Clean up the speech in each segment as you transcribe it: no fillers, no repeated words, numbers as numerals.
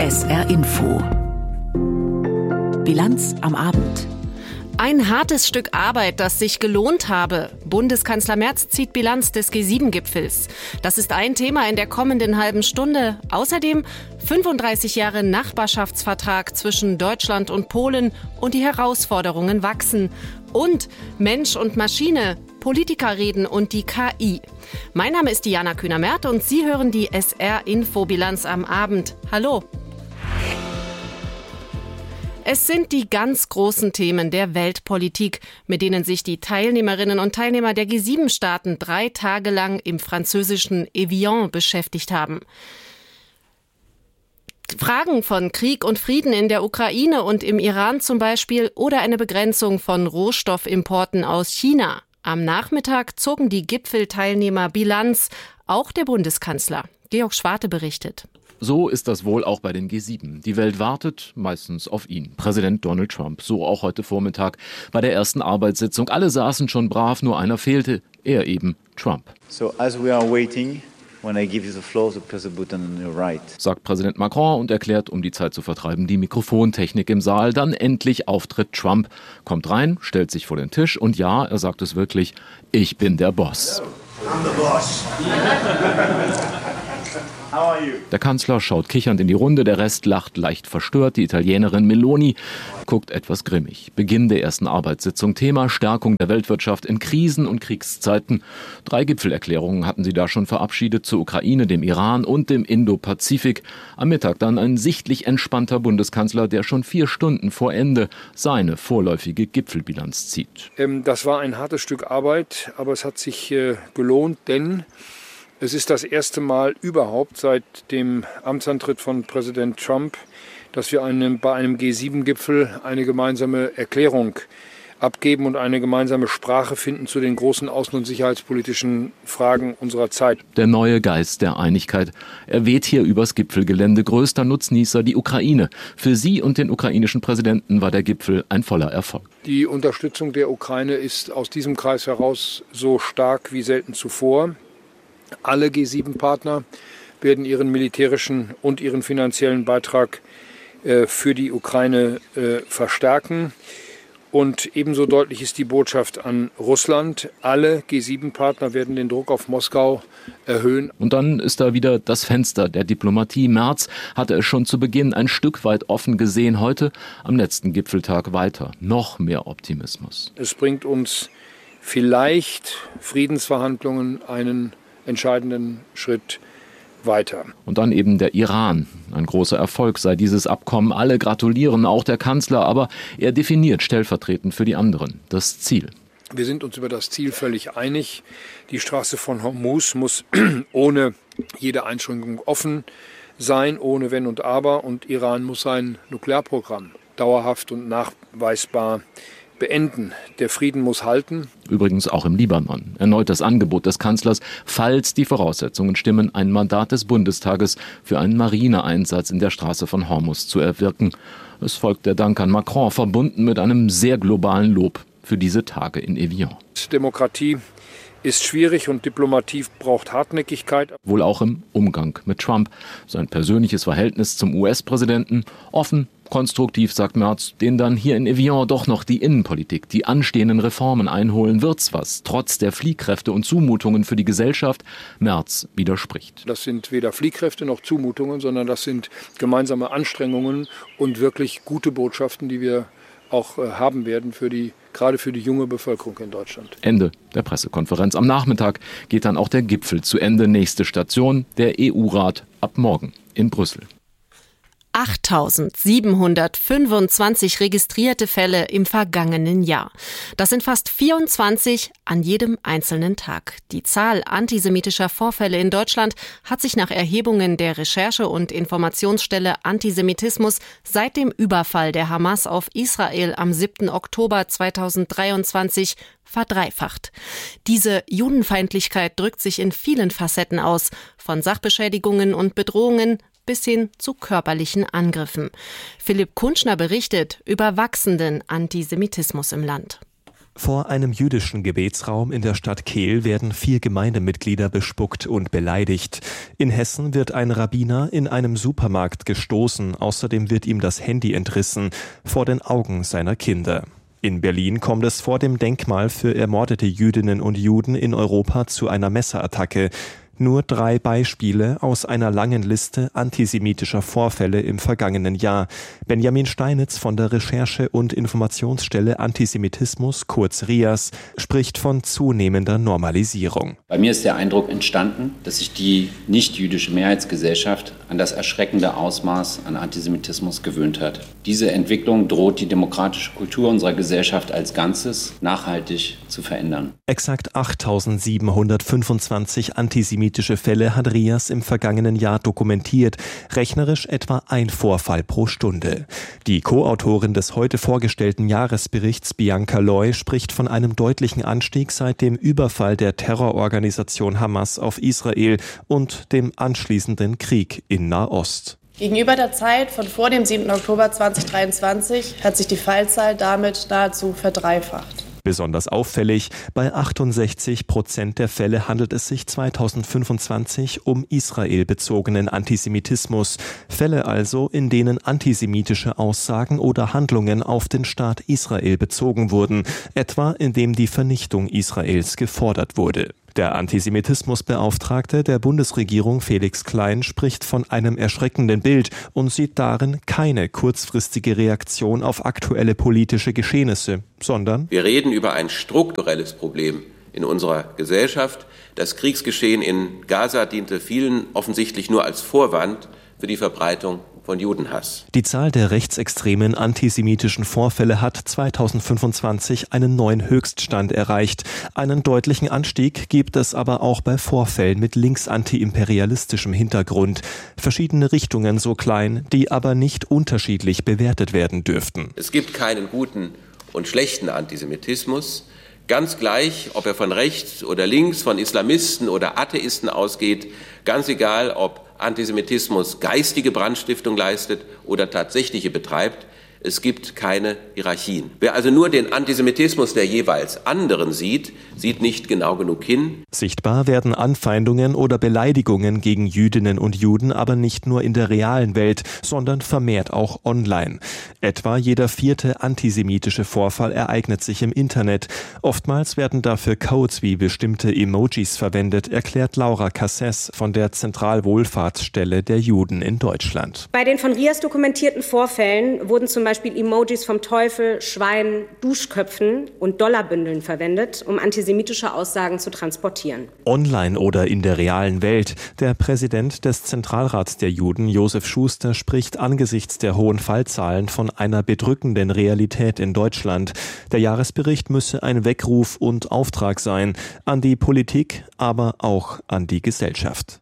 SR Info. Bilanz am Abend. Ein hartes Stück Arbeit, das sich gelohnt habe. Bundeskanzler Merz zieht Bilanz des G7-Gipfels. Das ist ein Thema in der kommenden halben Stunde. Außerdem 35 Jahre Nachbarschaftsvertrag zwischen Deutschland und Polen und die Herausforderungen wachsen. Und Mensch und Maschine, Politiker reden und die KI. Mein Name ist Diana Kühner-Merth und Sie hören die SR-Info-Bilanz am Abend. Hallo. Es sind die ganz großen Themen der Weltpolitik, mit denen sich die Teilnehmerinnen und Teilnehmer der G7-Staaten 3 Tage lang im französischen Evian beschäftigt haben. Fragen von Krieg und Frieden in der Ukraine und im Iran zum Beispiel oder eine Begrenzung von Rohstoffimporten aus China. Am Nachmittag zogen die Gipfelteilnehmer Bilanz, auch der Bundeskanzler. Georg Schwarte berichtet. So ist das wohl auch bei den G7. Die Welt wartet meistens auf ihn, Präsident Donald Trump. So auch heute Vormittag bei der ersten Arbeitssitzung. Alle saßen schon brav, nur einer fehlte, er eben, Trump. So as we are waiting, when I give you the floor, so press the button on your right. Sagt Präsident Macron und erklärt, um die Zeit zu vertreiben, die Mikrofontechnik im Saal. Dann endlich auftritt Trump, kommt rein, stellt sich vor den Tisch und ja, er sagt es wirklich, ich bin der Boss. I'm the boss. Der Kanzler schaut kichernd in die Runde, der Rest lacht leicht verstört. Die Italienerin Meloni guckt etwas grimmig. Beginn der ersten Arbeitssitzung. Thema Stärkung der Weltwirtschaft in Krisen- und Kriegszeiten. 3 Gipfelerklärungen hatten sie da schon verabschiedet zur Ukraine, dem Iran und dem Indo-Pazifik. Am Mittag dann ein sichtlich entspannter Bundeskanzler, der schon 4 Stunden vor Ende seine vorläufige Gipfelbilanz zieht. Das war ein hartes Stück Arbeit, aber es hat sich gelohnt, denn es ist das erste Mal überhaupt seit dem Amtsantritt von Präsident Trump, dass wir bei einem G7-Gipfel eine gemeinsame Erklärung abgeben und eine gemeinsame Sprache finden zu den großen außen- und sicherheitspolitischen Fragen unserer Zeit. Der neue Geist der Einigkeit. Er weht hier übers Gipfelgelände. Größter Nutznießer die Ukraine. Für sie und den ukrainischen Präsidenten war der Gipfel ein voller Erfolg. Die Unterstützung der Ukraine ist aus diesem Kreis heraus so stark wie selten zuvor. Alle G7-Partner werden ihren militärischen und ihren finanziellen Beitrag für die Ukraine verstärken. Und ebenso deutlich ist die Botschaft an Russland. Alle G7-Partner werden den Druck auf Moskau erhöhen. Und dann ist da wieder das Fenster der Diplomatie. Merz hatte es schon zu Beginn ein Stück weit offen gesehen. Heute am letzten Gipfeltag weiter. Noch mehr Optimismus. Es bringt uns vielleicht Friedensverhandlungen einen entscheidenden Schritt weiter. Und dann eben der Iran. Ein großer Erfolg sei dieses Abkommen. Alle gratulieren, auch der Kanzler, aber er definiert stellvertretend für die anderen das Ziel. Wir sind uns über das Ziel völlig einig. Die Straße von Hormuz muss ohne jede Einschränkung offen sein, ohne Wenn und Aber. Und Iran muss sein Nuklearprogramm dauerhaft und nachweisbar beenden. Der Frieden muss halten. Übrigens auch im Libanon. Erneut das Angebot des Kanzlers, falls die Voraussetzungen stimmen, ein Mandat des Bundestages für einen Marineeinsatz in der Straße von Hormuz zu erwirken. Es folgt der Dank an Macron, verbunden mit einem sehr globalen Lob für diese Tage in Evian. Demokratie ist schwierig und Diplomatie braucht Hartnäckigkeit. Wohl auch im Umgang mit Trump. Sein persönliches Verhältnis zum US-Präsidenten offen, konstruktiv, sagt Merz, den dann hier in Evian doch noch die Innenpolitik, die anstehenden Reformen einholen. Wird's was, trotz der Fliehkräfte und Zumutungen für die Gesellschaft? Merz widerspricht. Das sind weder Fliehkräfte noch Zumutungen, sondern das sind gemeinsame Anstrengungen und wirklich gute Botschaften, die wir auch haben werden gerade für die junge Bevölkerung in Deutschland. Ende der Pressekonferenz. Am Nachmittag geht dann auch der Gipfel zu Ende. Nächste Station, der EU-Rat ab morgen in Brüssel. 8.725 registrierte Fälle im vergangenen Jahr. Das sind fast 24 an jedem einzelnen Tag. Die Zahl antisemitischer Vorfälle in Deutschland hat sich nach Erhebungen der Recherche- und Informationsstelle Antisemitismus seit dem Überfall der Hamas auf Israel am 7. Oktober 2023 verdreifacht. Diese Judenfeindlichkeit drückt sich in vielen Facetten aus, von Sachbeschädigungen und Bedrohungen bis hin zu körperlichen Angriffen. Philipp Kunschner berichtet über wachsenden Antisemitismus im Land. Vor einem jüdischen Gebetsraum in der Stadt Kehl werden 4 Gemeindemitglieder bespuckt und beleidigt. In Hessen wird ein Rabbiner in einem Supermarkt gestoßen. Außerdem wird ihm das Handy entrissen, vor den Augen seiner Kinder. In Berlin kommt es vor dem Denkmal für ermordete Jüdinnen und Juden in Europa zu einer Messerattacke. Nur 3 Beispiele aus einer langen Liste antisemitischer Vorfälle im vergangenen Jahr. Benjamin Steinitz von der Recherche- und Informationsstelle Antisemitismus, kurz RIAS, spricht von zunehmender Normalisierung. Bei mir ist der Eindruck entstanden, dass sich die nicht-jüdische Mehrheitsgesellschaft an das erschreckende Ausmaß an Antisemitismus gewöhnt hat. Diese Entwicklung droht die demokratische Kultur unserer Gesellschaft als Ganzes nachhaltig zu verändern. Exakt 8.725 antisemitische Fälle hat RIAS im vergangenen Jahr dokumentiert, rechnerisch etwa ein Vorfall pro Stunde. Die Co-Autorin des heute vorgestellten Jahresberichts, Bianca Loy, spricht von einem deutlichen Anstieg seit dem Überfall der Terrororganisation Hamas auf Israel und dem anschließenden Krieg in Nahost. Gegenüber der Zeit von vor dem 7. Oktober 2023 hat sich die Fallzahl damit nahezu verdreifacht. Besonders auffällig, bei 68% der Fälle handelt es sich 2025 um israelbezogenen Antisemitismus. Fälle also, in denen antisemitische Aussagen oder Handlungen auf den Staat Israel bezogen wurden, etwa indem die Vernichtung Israels gefordert wurde. Der Antisemitismusbeauftragte der Bundesregierung Felix Klein spricht von einem erschreckenden Bild und sieht darin keine kurzfristige Reaktion auf aktuelle politische Geschehnisse, sondern: Wir reden über ein strukturelles Problem in unserer Gesellschaft. Das Kriegsgeschehen in Gaza diente vielen offensichtlich nur als Vorwand für die Verbreitung von Judenhass. Die Zahl der rechtsextremen antisemitischen Vorfälle hat 2025 einen neuen Höchststand erreicht. Einen deutlichen Anstieg gibt es aber auch bei Vorfällen mit linksantiimperialistischem Hintergrund. Verschiedene Richtungen so klein, die aber nicht unterschiedlich bewertet werden dürften. Es gibt keinen guten und schlechten Antisemitismus. Ganz gleich, ob er von rechts oder links, von Islamisten oder Atheisten ausgeht, ganz egal, ob Antisemitismus geistige Brandstiftung leistet oder tatsächliche betreibt, es gibt keine Hierarchien. Wer also nur den Antisemitismus der jeweils anderen sieht, sieht nicht genau genug hin. Sichtbar werden Anfeindungen oder Beleidigungen gegen Jüdinnen und Juden aber nicht nur in der realen Welt, sondern vermehrt auch online. Etwa jeder 4. antisemitische Vorfall ereignet sich im Internet. Oftmals werden dafür Codes wie bestimmte Emojis verwendet, erklärt Laura Casses von der Zentralwohlfahrtsstelle der Juden in Deutschland. Bei den von RIAS dokumentierten Vorfällen wurden zum Beispiel Emojis vom Teufel, Schweinen, Duschköpfen und Dollarbündeln verwendet, um antisemitische Aussagen zu transportieren. Online oder in der realen Welt. Der Präsident des Zentralrats der Juden, Josef Schuster, spricht angesichts der hohen Fallzahlen von einer bedrückenden Realität in Deutschland. Der Jahresbericht müsse ein Weckruf und Auftrag sein an die Politik, aber auch an die Gesellschaft.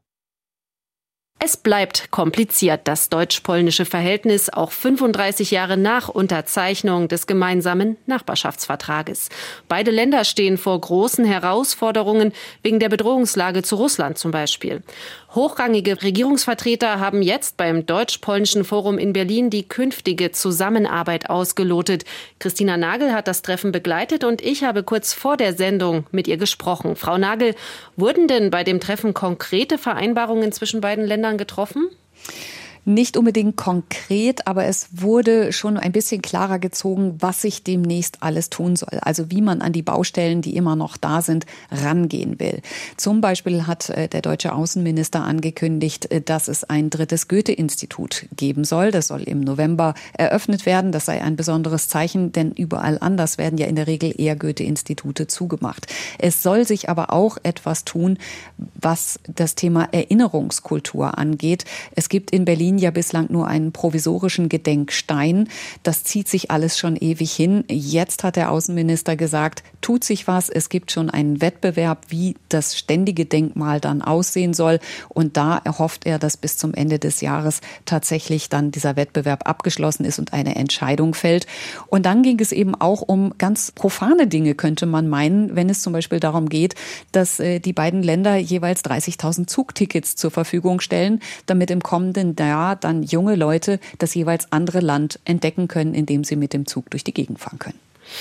Es bleibt kompliziert, das deutsch-polnische Verhältnis, auch 35 Jahre nach Unterzeichnung des gemeinsamen Nachbarschaftsvertrages. Beide Länder stehen vor großen Herausforderungen wegen der Bedrohungslage zu Russland zum Beispiel. Hochrangige Regierungsvertreter haben jetzt beim Deutsch-Polnischen Forum in Berlin die künftige Zusammenarbeit ausgelotet. Christina Nagel hat das Treffen begleitet und ich habe kurz vor der Sendung mit ihr gesprochen. Frau Nagel, wurden denn bei dem Treffen konkrete Vereinbarungen zwischen beiden Ländern getroffen? Nicht unbedingt konkret, aber es wurde schon ein bisschen klarer gezogen, was sich demnächst alles tun soll. Also wie man an die Baustellen, die immer noch da sind, rangehen will. Zum Beispiel hat der deutsche Außenminister angekündigt, dass es ein 3. Goethe-Institut geben soll. Das soll im November eröffnet werden. Das sei ein besonderes Zeichen, denn überall anders werden ja in der Regel eher Goethe-Institute zugemacht. Es soll sich aber auch etwas tun, was das Thema Erinnerungskultur angeht. Es gibt in Berlin ja bislang nur einen provisorischen Gedenkstein. Das zieht sich alles schon ewig hin. Jetzt hat der Außenminister gesagt, tut sich was. Es gibt schon einen Wettbewerb, wie das ständige Denkmal dann aussehen soll. Und da erhofft er, dass bis zum Ende des Jahres tatsächlich dann dieser Wettbewerb abgeschlossen ist und eine Entscheidung fällt. Und dann ging es eben auch um ganz profane Dinge, könnte man meinen, wenn es zum Beispiel darum geht, dass die beiden Länder jeweils 30.000 Zugtickets zur Verfügung stellen, damit im kommenden Jahr dann junge Leute das jeweils andere Land entdecken können, indem sie mit dem Zug durch die Gegend fahren können.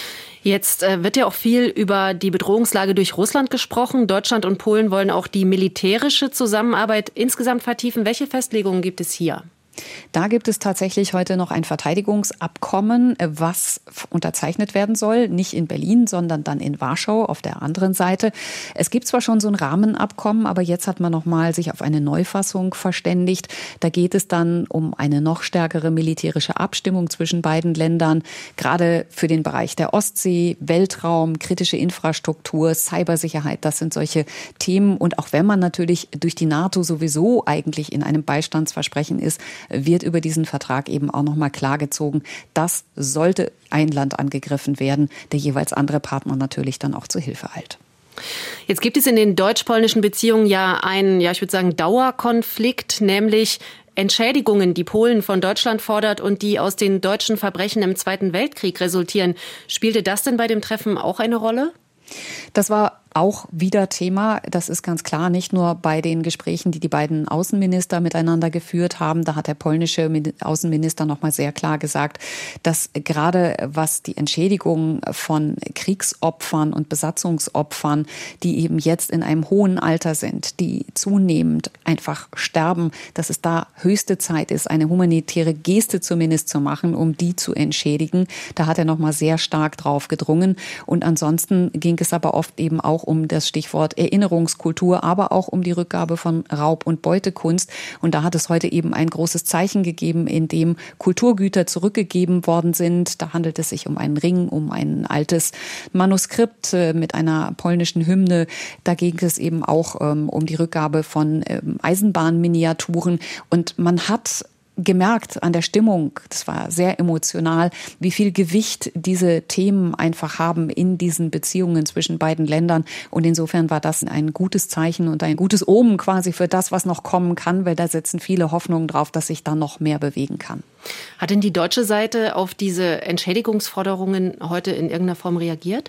Jetzt wird ja auch viel über die Bedrohungslage durch Russland gesprochen. Deutschland und Polen wollen auch die militärische Zusammenarbeit insgesamt vertiefen. Welche Festlegungen gibt es hier? Da gibt es tatsächlich heute noch ein Verteidigungsabkommen, was unterzeichnet werden soll. Nicht in Berlin, sondern dann in Warschau auf der anderen Seite. Es gibt zwar schon so ein Rahmenabkommen, aber jetzt hat man noch mal sich auf eine Neufassung verständigt. Da geht es dann um eine noch stärkere militärische Abstimmung zwischen beiden Ländern, gerade für den Bereich der Ostsee, Weltraum, kritische Infrastruktur, Cybersicherheit. Das sind solche Themen. Und auch wenn man natürlich durch die NATO sowieso eigentlich in einem Beistandsversprechen ist, wird über diesen Vertrag eben auch noch mal klargezogen, dass sollte ein Land angegriffen werden, der jeweils andere Partner natürlich dann auch zur Hilfe eilt. Jetzt gibt es in den deutsch-polnischen Beziehungen ja einen, ich würde sagen, Dauerkonflikt, nämlich Entschädigungen, die Polen von Deutschland fordert und die aus den deutschen Verbrechen im Zweiten Weltkrieg resultieren. Spielte das denn bei dem Treffen auch eine Rolle? Das war auch wieder Thema. Das ist ganz klar, nicht nur bei den Gesprächen, die die beiden Außenminister miteinander geführt haben. Da hat der polnische Außenminister noch mal sehr klar gesagt, dass gerade was die Entschädigung von Kriegsopfern und Besatzungsopfern, die eben jetzt in einem hohen Alter sind, die zunehmend einfach sterben, dass es da höchste Zeit ist, eine humanitäre Geste zumindest zu machen, um die zu entschädigen. Da hat er noch mal sehr stark drauf gedrungen. Und ansonsten ging es aber oft eben auch um das Stichwort Erinnerungskultur, aber auch um die Rückgabe von Raub- und Beutekunst. Und da hat es heute eben ein großes Zeichen gegeben, in dem Kulturgüter zurückgegeben worden sind. Da handelt es sich um einen Ring, um ein altes Manuskript mit einer polnischen Hymne. Da ging es eben auch um die Rückgabe von Eisenbahnminiaturen. Und man hat gemerkt an der Stimmung, das war sehr emotional, wie viel Gewicht diese Themen einfach haben in diesen Beziehungen zwischen beiden Ländern. Und insofern war das ein gutes Zeichen und ein gutes Omen quasi für das, was noch kommen kann, weil da setzen viele Hoffnungen drauf, dass sich da noch mehr bewegen kann. Hat denn die deutsche Seite auf diese Entschädigungsforderungen heute in irgendeiner Form reagiert?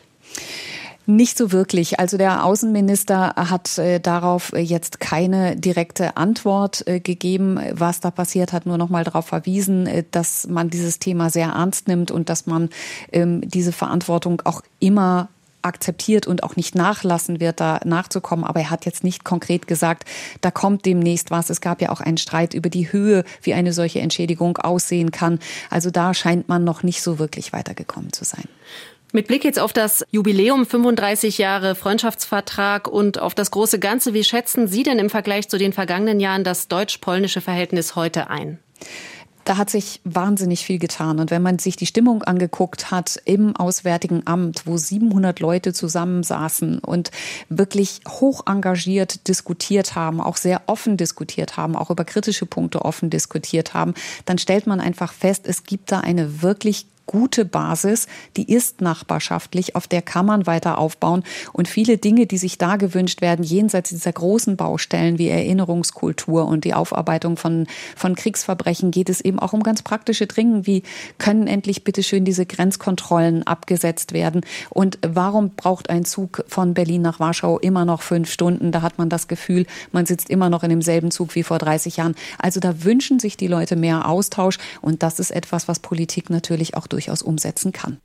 Nicht so wirklich. Also der Außenminister hat darauf jetzt keine direkte Antwort gegeben. Was da passiert, hat nur noch mal darauf verwiesen, dass man dieses Thema sehr ernst nimmt und dass man diese Verantwortung auch immer akzeptiert und auch nicht nachlassen wird, da nachzukommen. Aber er hat jetzt nicht konkret gesagt, da kommt demnächst was. Es gab ja auch einen Streit über die Höhe, wie eine solche Entschädigung aussehen kann. Also da scheint man noch nicht so wirklich weitergekommen zu sein. Mit Blick jetzt auf das Jubiläum 35 Jahre Freundschaftsvertrag und auf das große Ganze, wie schätzen Sie denn im Vergleich zu den vergangenen Jahren das deutsch-polnische Verhältnis heute ein? Da hat sich wahnsinnig viel getan. Und wenn man sich die Stimmung angeguckt hat im Auswärtigen Amt, wo 700 Leute zusammensaßen und wirklich hoch engagiert diskutiert haben, auch sehr offen diskutiert haben, auch über kritische Punkte offen diskutiert haben, dann stellt man einfach fest, es gibt da eine wirklich gute Basis, die ist nachbarschaftlich, auf der kann man weiter aufbauen. Und viele Dinge, die sich da gewünscht werden, jenseits dieser großen Baustellen wie Erinnerungskultur und die Aufarbeitung von Kriegsverbrechen, geht es eben auch um ganz praktische Dinge, wie können endlich bitteschön diese Grenzkontrollen abgesetzt werden und warum braucht ein Zug von Berlin nach Warschau immer noch 5 Stunden? Da hat man das Gefühl, man sitzt immer noch in demselben Zug wie vor 30 Jahren. Also da wünschen sich die Leute mehr Austausch und das ist etwas, was Politik natürlich auch durchaus umsetzen kann.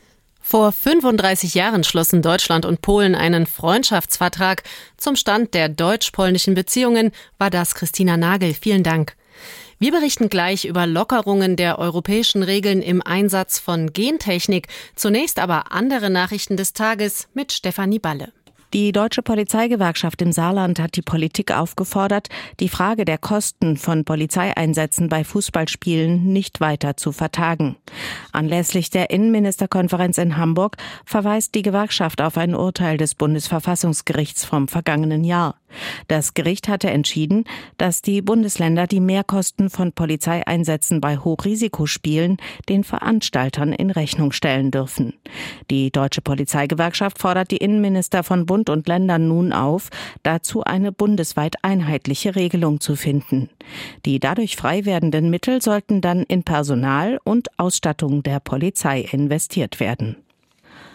Vor 35 Jahren schlossen Deutschland und Polen einen Freundschaftsvertrag. Zum Stand der deutsch-polnischen Beziehungen war das Christina Nagel. Vielen Dank. Wir berichten gleich über Lockerungen der europäischen Regeln im Einsatz von Gentechnik. Zunächst aber andere Nachrichten des Tages mit Stefanie Balle. Die Deutsche Polizeigewerkschaft im Saarland hat die Politik aufgefordert, die Frage der Kosten von Polizeieinsätzen bei Fußballspielen nicht weiter zu vertagen. Anlässlich der Innenministerkonferenz in Hamburg verweist die Gewerkschaft auf ein Urteil des Bundesverfassungsgerichts vom vergangenen Jahr. Das Gericht hatte entschieden, dass die Bundesländer die Mehrkosten von Polizeieinsätzen bei Hochrisikospielen den Veranstaltern in Rechnung stellen dürfen. Die Deutsche Polizeigewerkschaft fordert die Innenminister von Bund und Ländern nun auf, dazu eine bundesweit einheitliche Regelung zu finden. Die dadurch frei werdenden Mittel sollten dann in Personal und Ausstattung der Polizei investiert werden.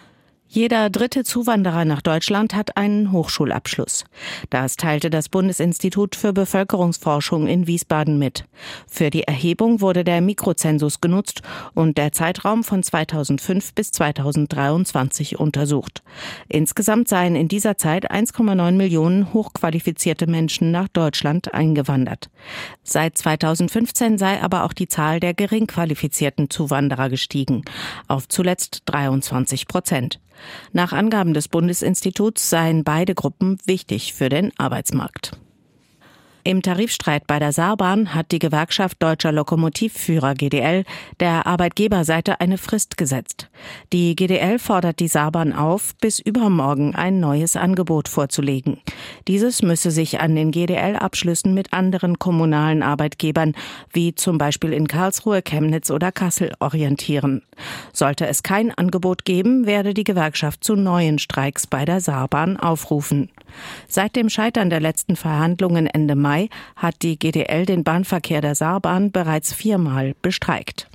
Jeder dritte Zuwanderer nach Deutschland hat einen Hochschulabschluss. Das teilte das Bundesinstitut für Bevölkerungsforschung in Wiesbaden mit. Für die Erhebung wurde der Mikrozensus genutzt und der Zeitraum von 2005 bis 2023 untersucht. Insgesamt seien in dieser Zeit 1,9 Millionen hochqualifizierte Menschen nach Deutschland eingewandert. Seit 2015 sei aber auch die Zahl der gering qualifizierten Zuwanderer gestiegen, auf zuletzt 23%. Nach Angaben des Bundesinstituts seien beide Gruppen wichtig für den Arbeitsmarkt. Im Tarifstreit bei der Saarbahn hat die Gewerkschaft Deutscher Lokomotivführer GDL der Arbeitgeberseite eine Frist gesetzt. Die GDL fordert die Saarbahn auf, bis übermorgen ein neues Angebot vorzulegen. Dieses müsse sich an den GDL-Abschlüssen mit anderen kommunalen Arbeitgebern, wie zum Beispiel in Karlsruhe, Chemnitz oder Kassel, orientieren. Sollte es kein Angebot geben, werde die Gewerkschaft zu neuen Streiks bei der Saarbahn aufrufen. Seit dem Scheitern der letzten Verhandlungen Ende Mai hat die GDL den Bahnverkehr der Saarbahn bereits 4-mal bestreikt.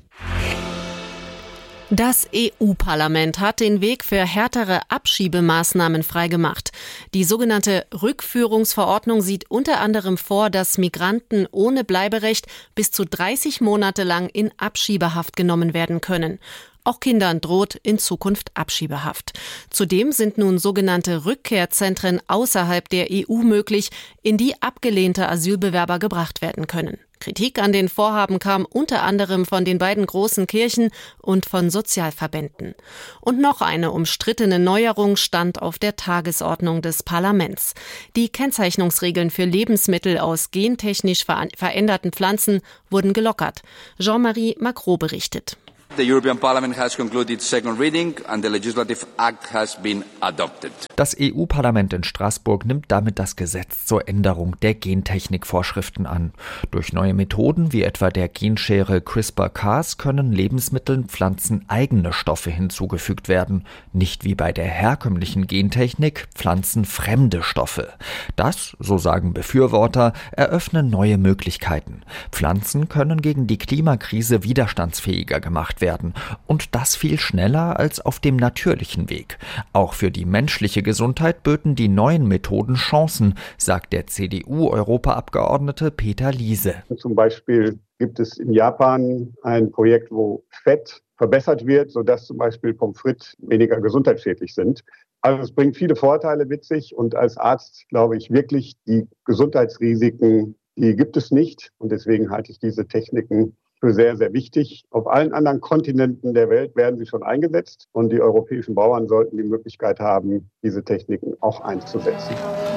Das EU-Parlament hat den Weg für härtere Abschiebemaßnahmen freigemacht. Die sogenannte Rückführungsverordnung sieht unter anderem vor, dass Migranten ohne Bleiberecht bis zu 30 Monate lang in Abschiebehaft genommen werden können. Auch Kindern droht in Zukunft Abschiebehaft. Zudem sind nun sogenannte Rückkehrzentren außerhalb der EU möglich, in die abgelehnte Asylbewerber gebracht werden können. Kritik an den Vorhaben kam unter anderem von den beiden großen Kirchen und von Sozialverbänden. Und noch eine umstrittene Neuerung stand auf der Tagesordnung des Parlaments. Die Kennzeichnungsregeln für Lebensmittel aus gentechnisch veränderten Pflanzen wurden gelockert. Jean-Marie Macron berichtet. The European Parliament has concluded second reading and the legislative act has been adopted. Das EU-Parlament in Straßburg nimmt damit das Gesetz zur Änderung der Gentechnikvorschriften an. Durch neue Methoden wie etwa der Genschere CRISPR-Cas können Lebensmitteln pflanzeneigene Stoffe hinzugefügt werden, nicht wie bei der herkömmlichen Gentechnik pflanzenfremde Stoffe. Das, so sagen Befürworter, eröffne neue Möglichkeiten. Pflanzen können gegen die Klimakrise widerstandsfähiger gemacht werden und das viel schneller als auf dem natürlichen Weg. Auch für die menschliche Gesundheit böten die neuen Methoden Chancen, sagt der CDU-Europaabgeordnete Peter Liese. Zum Beispiel gibt es in Japan ein Projekt, wo Fett verbessert wird, sodass zum Beispiel Pommes frites weniger gesundheitsschädlich sind. Also es bringt viele Vorteile mit sich und als Arzt glaube ich wirklich, die Gesundheitsrisiken, die gibt es nicht und deswegen halte ich diese Techniken für sehr, sehr wichtig. Auf allen anderen Kontinenten der Welt werden sie schon eingesetzt und die europäischen Bauern sollten die Möglichkeit haben, diese Techniken auch einzusetzen.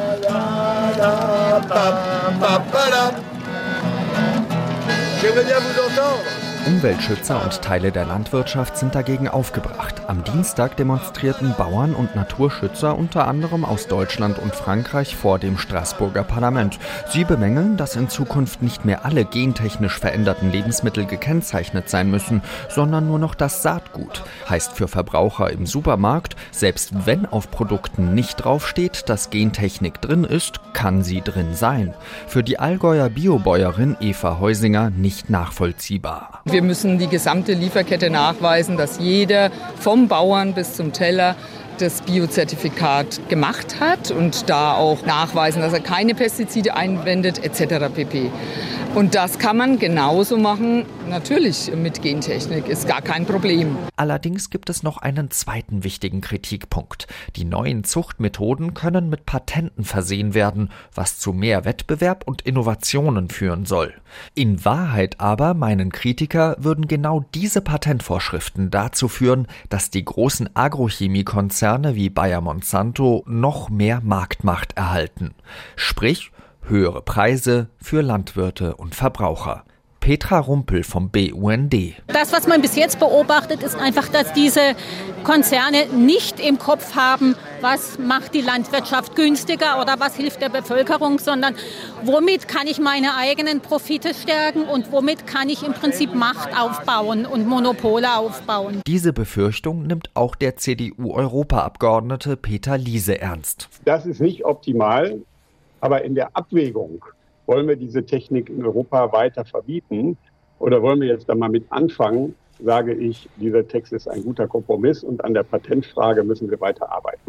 Umweltschützer und Teile der Landwirtschaft sind dagegen aufgebracht. Am Dienstag demonstrierten Bauern und Naturschützer unter anderem aus Deutschland und Frankreich vor dem Straßburger Parlament. Sie bemängeln, dass in Zukunft nicht mehr alle gentechnisch veränderten Lebensmittel gekennzeichnet sein müssen, sondern nur noch das Saatgut. Heißt für Verbraucher im Supermarkt, selbst wenn auf Produkten nicht draufsteht, dass Gentechnik drin ist, kann sie drin sein. Für die Allgäuer Biobäuerin Eva Heusinger nicht nachvollziehbar. Wir müssen die gesamte Lieferkette nachweisen, dass jeder vom Bauern bis zum Teller das Biozertifikat gemacht hat und da auch nachweisen, dass er keine Pestizide einwendet etc. pp. Und das kann man genauso machen, natürlich mit Gentechnik, ist gar kein Problem. Allerdings gibt es noch einen zweiten wichtigen Kritikpunkt. Die neuen Zuchtmethoden können mit Patenten versehen werden, was zu mehr Wettbewerb und Innovationen führen soll. In Wahrheit aber, meinen Kritiker, würden genau diese Patentvorschriften dazu führen, dass die großen Agrochemiekonzerne wie Bayer Monsanto noch mehr Marktmacht erhalten. Sprich, höhere Preise für Landwirte und Verbraucher. Petra Rumpel vom BUND. Das, was man bis jetzt beobachtet, ist einfach, dass diese Konzerne nicht im Kopf haben, was macht die Landwirtschaft günstiger oder was hilft der Bevölkerung, sondern womit kann ich meine eigenen Profite stärken und womit kann ich im Prinzip Macht aufbauen und Monopole aufbauen. Diese Befürchtung nimmt auch der CDU-Europaabgeordnete Peter Liese ernst. Das ist nicht optimal, aber in der Abwägung, wollen wir diese Technik in Europa weiter verbieten oder wollen wir jetzt da mal mit anfangen, sage ich, dieser Text ist ein guter Kompromiss und an der Patentfrage müssen wir weiter arbeiten.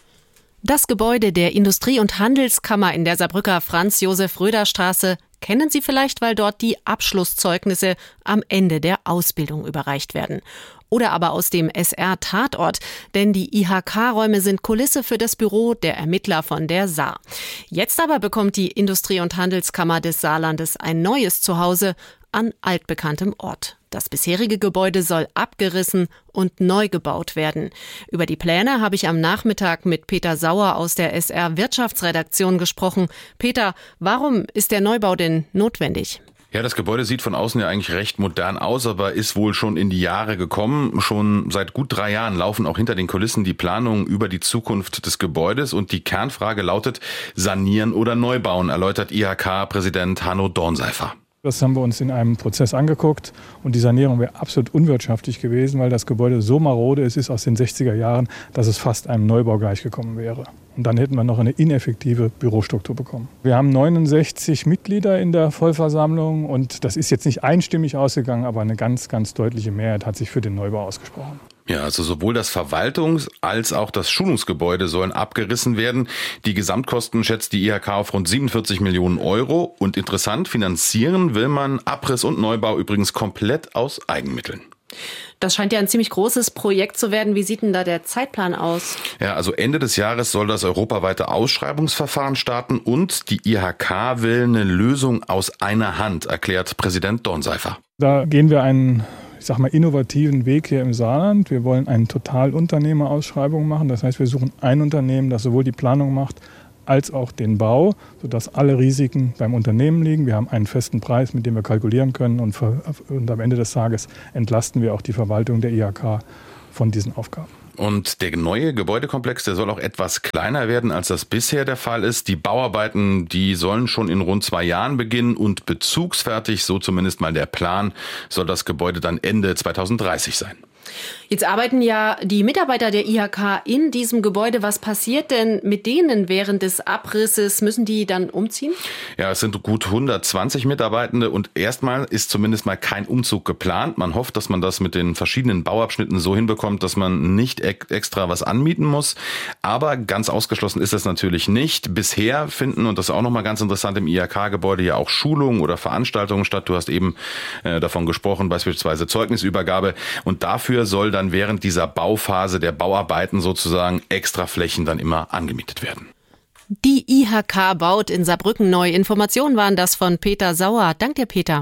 Das Gebäude der Industrie- und Handelskammer in der Saarbrücker Franz-Josef-Röder-Straße kennen Sie vielleicht, weil dort die Abschlusszeugnisse am Ende der Ausbildung überreicht werden. Oder aber aus dem SR-Tatort, denn die IHK-Räume sind Kulisse für das Büro der Ermittler von der Saar. Jetzt aber bekommt die Industrie- und Handelskammer des Saarlandes ein neues Zuhause an altbekanntem Ort. Das bisherige Gebäude soll abgerissen und neu gebaut werden. Über die Pläne habe ich am Nachmittag mit Peter Sauer aus der SR-Wirtschaftsredaktion gesprochen. Peter, warum ist der Neubau denn notwendig? Ja, das Gebäude sieht von außen ja eigentlich recht modern aus, aber ist wohl schon in die Jahre gekommen. Schon seit gut 3 Jahren laufen auch hinter den Kulissen die Planungen über die Zukunft des Gebäudes. Und die Kernfrage lautet, sanieren oder neu bauen, erläutert IHK-Präsident Hanno Dornseifer. Das haben wir uns in einem Prozess angeguckt und die Sanierung wäre absolut unwirtschaftlich gewesen, weil das Gebäude so marode ist aus den 60er Jahren, dass es fast einem Neubau gleichgekommen wäre. Und dann hätten wir noch eine ineffektive Bürostruktur bekommen. Wir haben 69 Mitglieder in der Vollversammlung und das ist jetzt nicht einstimmig ausgegangen, aber eine ganz, ganz deutliche Mehrheit hat sich für den Neubau ausgesprochen. Ja, also sowohl das Verwaltungs- als auch das Schulungsgebäude sollen abgerissen werden. Die Gesamtkosten schätzt die IHK auf rund 47 Millionen Euro. Und interessant, finanzieren will man Abriss und Neubau übrigens komplett aus Eigenmitteln. Das scheint ja ein ziemlich großes Projekt zu werden. Wie sieht denn da der Zeitplan aus? Ja, also Ende des Jahres soll das europaweite Ausschreibungsverfahren starten und die IHK will eine Lösung aus einer Hand, erklärt Präsident Dornseifer. Da gehen wir einen innovativen Weg hier im Saarland. Wir wollen eine Totalunternehmerausschreibung machen. Das heißt, wir suchen ein Unternehmen, das sowohl die Planung macht, als auch den Bau, sodass alle Risiken beim Unternehmen liegen. Wir haben einen festen Preis, mit dem wir kalkulieren können und am Ende des Tages entlasten wir auch die Verwaltung der IHK von diesen Aufgaben. Und der neue Gebäudekomplex, der soll auch etwas kleiner werden, als das bisher der Fall ist. Die Bauarbeiten, die sollen schon in rund 2 Jahren beginnen und bezugsfertig, so zumindest mal der Plan, soll das Gebäude dann Ende 2030 sein. Jetzt arbeiten ja die Mitarbeiter der IHK in diesem Gebäude. Was passiert denn mit denen während des Abrisses? Müssen die dann umziehen? Ja, es sind gut 120 Mitarbeitende und erstmal ist zumindest mal kein Umzug geplant. Man hofft, dass man das mit den verschiedenen Bauabschnitten so hinbekommt, dass man nicht extra was anmieten muss. Aber ganz ausgeschlossen ist das natürlich nicht. Bisher finden, und das ist auch nochmal ganz interessant, im IHK-Gebäude ja auch Schulungen oder Veranstaltungen statt. Du hast eben davon gesprochen, beispielsweise Zeugnisübergabe. Und dafür soll dann während dieser Bauphase der Bauarbeiten sozusagen extra Flächen dann immer angemietet werden. Die IHK baut in Saarbrücken neu. Informationen waren das von Peter Sauer. Dank dir, Peter.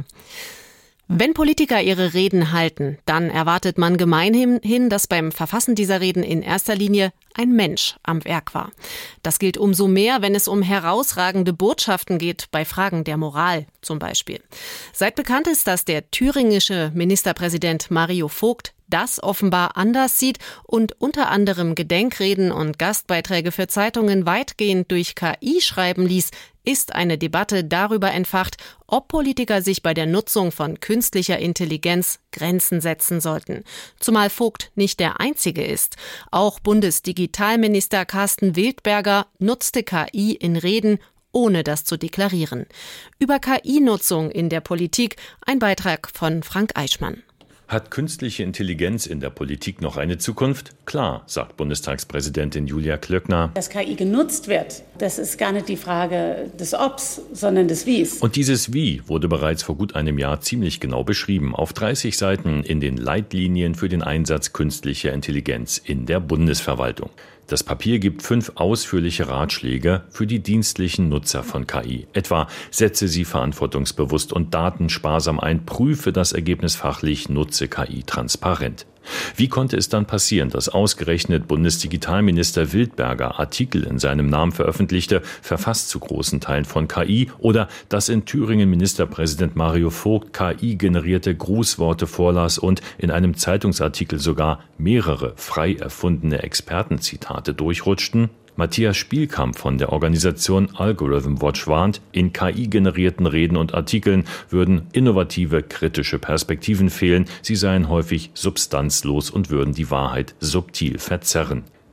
Wenn Politiker ihre Reden halten, dann erwartet man gemeinhin, dass beim Verfassen dieser Reden in erster Linie ein Mensch am Werk war. Das gilt umso mehr, wenn es um herausragende Botschaften geht, bei Fragen der Moral zum Beispiel. Seit bekannt ist, dass der thüringische Ministerpräsident Mario Vogt das offenbar anders sieht und unter anderem Gedenkreden und Gastbeiträge für Zeitungen weitgehend durch KI schreiben ließ, ist eine Debatte darüber entfacht, ob Politiker sich bei der Nutzung von künstlicher Intelligenz Grenzen setzen sollten. Zumal Vogt nicht der Einzige ist. Auch Bundesdigitalminister Carsten Wildberger nutzte KI in Reden, ohne das zu deklarieren. Über KI-Nutzung in der Politik ein Beitrag von Frank Eichmann. Hat künstliche Intelligenz in der Politik noch eine Zukunft? Klar, sagt Bundestagspräsidentin Julia Klöckner. Dass KI genutzt wird, das ist gar nicht die Frage des Obs, sondern des Wies. Und dieses Wie wurde bereits vor gut einem Jahr ziemlich genau beschrieben, auf 30 Seiten in den Leitlinien für den Einsatz künstlicher Intelligenz in der Bundesverwaltung. Das Papier gibt 5 ausführliche Ratschläge für die dienstlichen Nutzer von KI. Etwa: setze sie verantwortungsbewusst und datensparsam ein, prüfe das Ergebnis fachlich, nutze KI transparent. Wie konnte es dann passieren, dass ausgerechnet Bundesdigitalminister Wildberger Artikel in seinem Namen veröffentlichte, verfasst zu großen Teilen von KI, oder dass in Thüringen Ministerpräsident Mario Vogt KI-generierte Grußworte vorlas und in einem Zeitungsartikel sogar mehrere frei erfundene Expertenzitate durchrutschten? Matthias Spielkamp von der Organisation Algorithm Watch warnt, in KI-generierten Reden und Artikeln würden innovative, kritische Perspektiven fehlen, sie seien häufig substanzlos und würden die Wahrheit subtil verzerren.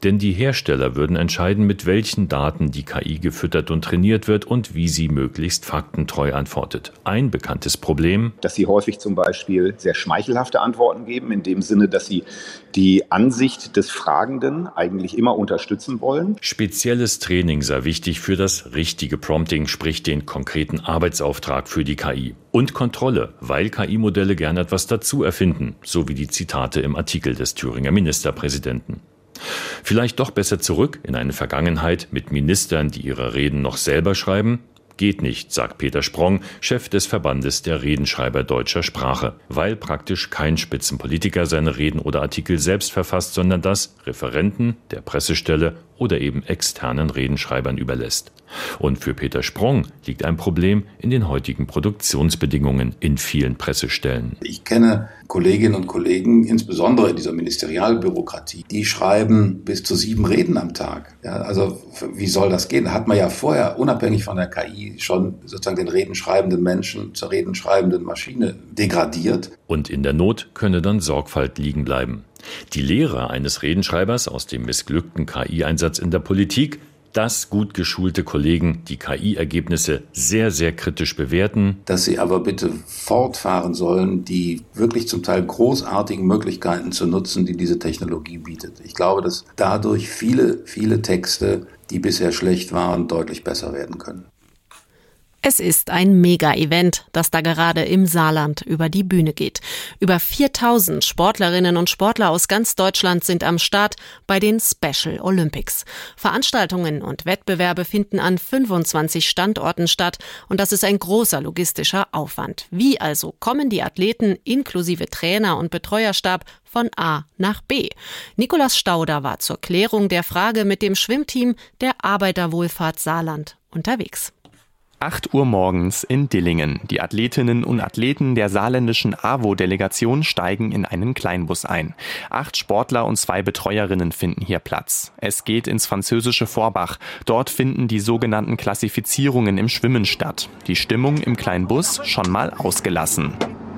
Denn die Hersteller würden entscheiden, mit welchen Daten die KI gefüttert und trainiert wird und wie sie möglichst faktentreu antwortet. Ein bekanntes Problem: dass sie häufig zum Beispiel sehr schmeichelhafte Antworten geben, in dem Sinne, dass sie die Ansicht des Fragenden eigentlich immer unterstützen wollen. Spezielles Training sei wichtig für das richtige Prompting, sprich den konkreten Arbeitsauftrag für die KI. Und Kontrolle, weil KI-Modelle gern etwas dazu erfinden, so wie die Zitate im Artikel des Thüringer Ministerpräsidenten. Vielleicht doch besser zurück in eine Vergangenheit mit Ministern, die ihre Reden noch selber schreiben? Geht nicht, sagt Peter Sprong, Chef des Verbandes der Redenschreiber deutscher Sprache, weil praktisch kein Spitzenpolitiker seine Reden oder Artikel selbst verfasst, sondern das Referenten, der Pressestelle oder eben externen Redenschreibern überlässt. Und für Peter Sprong liegt ein Problem in den heutigen Produktionsbedingungen in vielen Pressestellen. Ich kenne Kolleginnen und Kollegen, insbesondere in dieser Ministerialbürokratie, die schreiben bis zu 7 Reden am Tag. Ja, also wie soll das gehen? Da hat man ja vorher, unabhängig von der KI, schon sozusagen den redenschreibenden Menschen zur redenschreibenden Maschine degradiert. Und in der Not könne dann Sorgfalt liegen bleiben. Die Lehre eines Redenschreibers aus dem missglückten KI-Einsatz in der Politik: dass gut geschulte Kollegen die KI-Ergebnisse sehr, sehr kritisch bewerten. Dass sie aber bitte fortfahren sollen, die wirklich zum Teil großartigen Möglichkeiten zu nutzen, die diese Technologie bietet. Ich glaube, dass dadurch viele, viele Texte, die bisher schlecht waren, deutlich besser werden können. Es ist ein Mega-Event, das da gerade im Saarland über die Bühne geht. Über 4000 Sportlerinnen und Sportler aus ganz Deutschland sind am Start bei den Special Olympics. Veranstaltungen und Wettbewerbe finden an 25 Standorten statt und das ist ein großer logistischer Aufwand. Wie also kommen die Athleten inklusive Trainer und Betreuerstab von A nach B? Nikolaus Stauder war zur Klärung der Frage mit dem Schwimmteam der Arbeiterwohlfahrt Saarland unterwegs. 8 Uhr morgens in Dillingen. Die Athletinnen und Athleten der saarländischen AWO-Delegation steigen in einen Kleinbus ein. 8 Sportler und 2 Betreuerinnen finden hier Platz. Es geht ins französische Vorbach. Dort finden die sogenannten Klassifizierungen im Schwimmen statt. Die Stimmung im Kleinbus schon mal ausgelassen.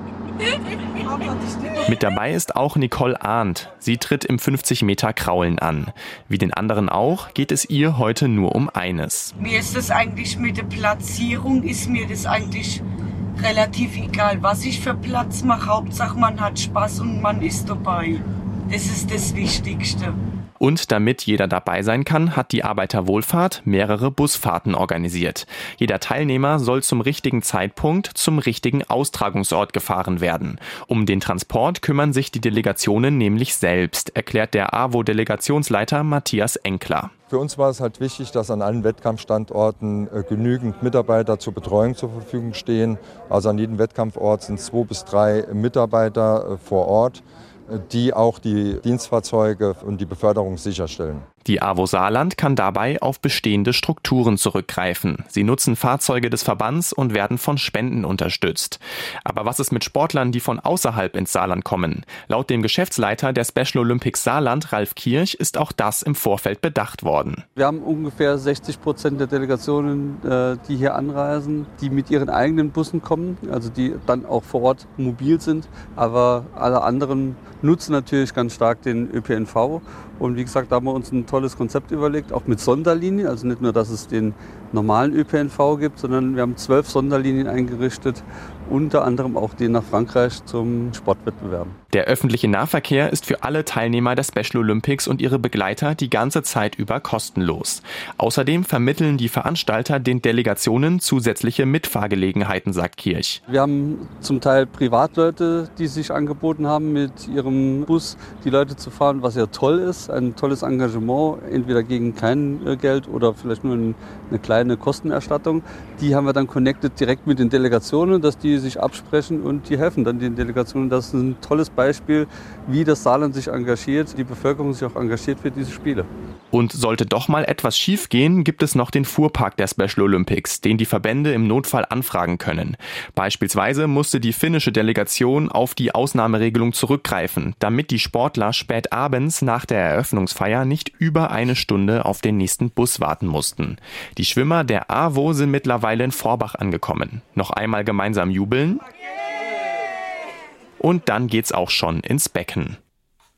Mit dabei ist auch Nicole Arndt. Sie tritt im 50-Meter-Kraulen an. Wie den anderen auch, geht es ihr heute nur um eines. Mir ist das eigentlich mit der Platzierung, ist mir das eigentlich relativ egal, was ich für Platz mache. Hauptsache man hat Spaß und man ist dabei. Das ist das Wichtigste. Und damit jeder dabei sein kann, hat die Arbeiterwohlfahrt mehrere Busfahrten organisiert. Jeder Teilnehmer soll zum richtigen Zeitpunkt zum richtigen Austragungsort gefahren werden. Um den Transport kümmern sich die Delegationen nämlich selbst, erklärt der AWO-Delegationsleiter Matthias Enkler. Für uns war es halt wichtig, dass an allen Wettkampfstandorten genügend Mitarbeiter zur Betreuung zur Verfügung stehen. Also an jedem Wettkampfort sind 2 bis 3 Mitarbeiter vor Ort, die auch die Dienstfahrzeuge und die Beförderung sicherstellen. Die AWO Saarland kann dabei auf bestehende Strukturen zurückgreifen. Sie nutzen Fahrzeuge des Verbands und werden von Spenden unterstützt. Aber was ist mit Sportlern, die von außerhalb ins Saarland kommen? Laut dem Geschäftsleiter der Special Olympics Saarland, Ralf Kirch, ist auch das im Vorfeld bedacht worden. Wir haben ungefähr 60% der Delegationen, die hier anreisen, die mit ihren eigenen Bussen kommen, also die dann auch vor Ort mobil sind. Aber alle anderen nutzen natürlich ganz stark den ÖPNV. Und wie gesagt, da haben wir uns ein tolles Konzept überlegt, auch mit Sonderlinien. Also nicht nur, dass es den normalen ÖPNV gibt, sondern wir haben 12 Sonderlinien eingerichtet, unter anderem auch den nach Frankreich zum Sportwettbewerb. Der öffentliche Nahverkehr ist für alle Teilnehmer der Special Olympics und ihre Begleiter die ganze Zeit über kostenlos. Außerdem vermitteln die Veranstalter den Delegationen zusätzliche Mitfahrgelegenheiten, sagt Kirch. Wir haben zum Teil Privatleute, die sich angeboten haben, mit ihrem Bus die Leute zu fahren, was ja toll ist. Ein tolles Engagement, entweder gegen kein Geld oder vielleicht nur eine kleine Kostenerstattung. Die haben wir dann connected direkt mit den Delegationen, dass die sich absprechen und die helfen dann den Delegationen. Das ist ein tolles Beispiel, wie das Saarland sich engagiert, die Bevölkerung sich auch engagiert für diese Spiele. Und sollte doch mal etwas schief gehen, gibt es noch den Fuhrpark der Special Olympics, den die Verbände im Notfall anfragen können. Beispielsweise musste die finnische Delegation auf die Ausnahmeregelung zurückgreifen, damit die Sportler spät abends nach der Eröffnungsfeier nicht über eine Stunde auf den nächsten Bus warten mussten. Die Schwimmer der AWO sind mittlerweile in Vorbach angekommen. Noch einmal gemeinsam jubeln. Und dann geht's auch schon ins Becken.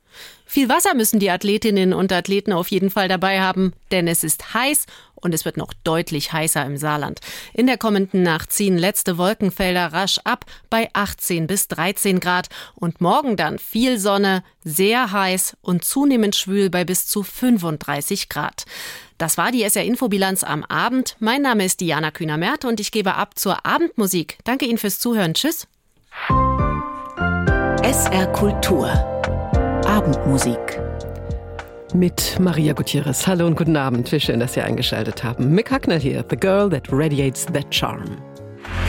Viel Wasser müssen die Athletinnen und Athleten auf jeden Fall dabei haben, denn es ist heiß und es wird noch deutlich heißer im Saarland. In der kommenden Nacht ziehen letzte Wolkenfelder rasch ab bei 18 bis 13 Grad und morgen dann viel Sonne, sehr heiß und zunehmend schwül bei bis zu 35 Grad. Das war die SR-Info-Bilanz am Abend. Mein Name ist Diana Kühner-Merth und ich gebe ab zur Abendmusik. Danke Ihnen fürs Zuhören. Tschüss. SR Kultur. Abendmusik. Mit Maria Gutierrez. Hallo und guten Abend. Wie schön, dass Sie eingeschaltet haben. Mick Hucknall hier. The Girl That Radiates That Charm.